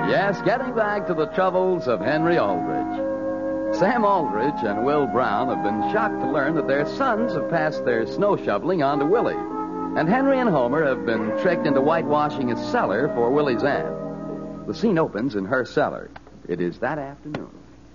Yes, getting back to the troubles of Henry Aldrich. Sam Aldrich and Will Brown have been shocked to learn that their sons have passed their snow shoveling on to Willie. And Henry and Homer have been tricked into whitewashing a cellar for Willie's aunt. The scene opens in her cellar. It is that afternoon.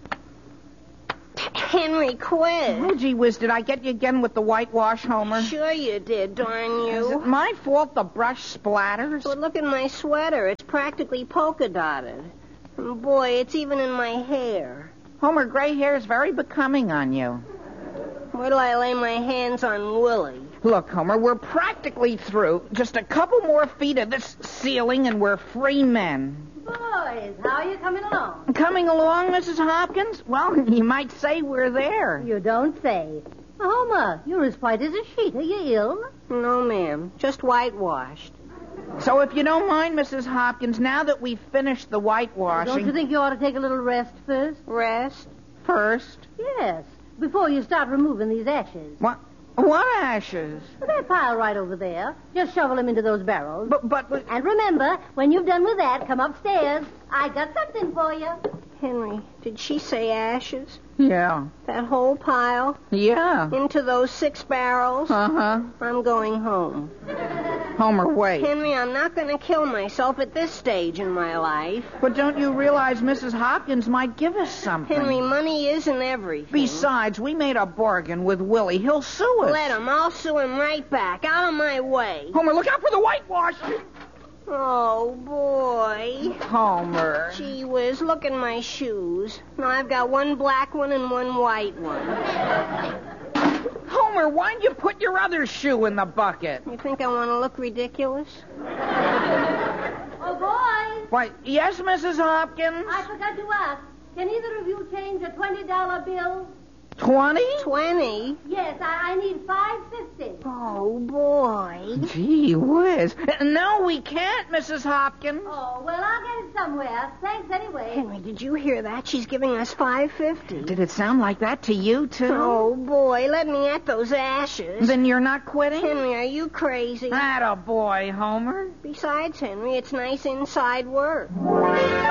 Henry, quit. Oh, gee whiz, did I get you again with the whitewash, Homer? Sure you did, darn you. Is it my fault the brush splatters? But look at my sweater. It's practically polka dotted. And boy, it's even in my hair. Homer, gray hair is very becoming on you. Where do I lay my hands on Willie? Look, Homer, we're practically through. Just a couple more feet of this ceiling and we're free men. Boys, how are you coming along? Coming along, Mrs. Hopkins? Well, you might say we're there. You don't say. Homer, you're as white as a sheet. Are you ill? No, ma'am. Just whitewashed. So if you don't mind, Mrs. Hopkins, now that we've finished the whitewashing... Don't you think you ought to take a little rest first? Rest? First? Yes, before you start removing these ashes. What? What ashes? That pile right over there. Just shovel them into those barrels. But... And remember, when you've done with that, come upstairs. I got something for you. Henry, did she say ashes? Yeah. That whole pile? Yeah. Into those 6 barrels? Uh-huh. I'm going home. Homer, wait. Henry, I'm not going to kill myself at this stage in my life. But don't you realize Mrs. Hopkins might give us something? Henry, money isn't everything. Besides, we made a bargain with Willie. He'll sue us. Let him. I'll sue him right back. Out of my way. Homer, look out for the whitewash. Oh, boy. Homer. Gee whiz, look at my shoes. Now I've got one black one and one white one. Homer, why'd you put your other shoe in the bucket? You think I want to look ridiculous? Oh, boys. Why, yes, Mrs. Hopkins? I forgot to ask. Can either of you change a $20 bill? 20? 20? Yes, I need $5.50. Oh, boy. Gee whiz. No, we can't, Mrs. Hopkins. Oh, well, I'll get it somewhere. Thanks anyway. Henry, did you hear that? She's giving us $5.50. Did it sound like that to you, too? Oh, boy, let me at those ashes. Then you're not quitting? Henry, are you crazy? Atta boy, Homer. Besides, Henry, it's nice inside work.